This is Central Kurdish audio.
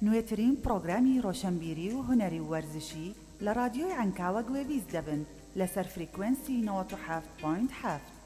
نوێترین پرۆگرامی ڕۆشنبیری و هونەری و وەرزشی لە رادیۆی عنکاوە گوێبیست دەبن لەسەر فریکوێنسی 97.7.